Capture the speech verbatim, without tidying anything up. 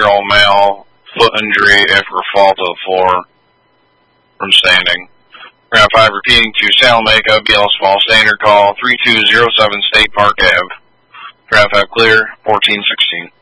forty-eight-year-old male, foot injury after a fall to the floor from standing. Ground five repeating to Salem Mako, B L S Small Standard call, three two zero seven State Park Avenue. Ground five clear, fourteen sixteen.